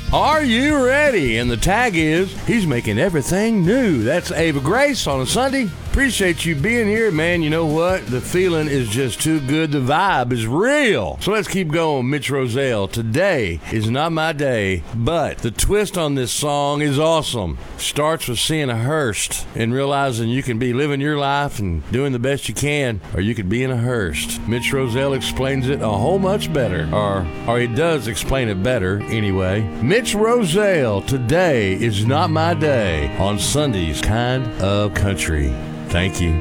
Are you ready? And the tag is, he's making everything new. That's Ava Grace on a Sunday. Appreciate you being here, man. You know what? The feeling is just too good. The vibe is real. So let's keep going. Mitch Roselle. Today is not my day, but the twist on this song is awesome. Starts with seeing a hearse and realizing you can be living your life and doing the best you can, or you could be in a hearse. Mitch Roselle explains it a whole much better, or he does explain it better anyway. Mitch Roselle, today is not my day on Sunday's Kind of Country. Thank you.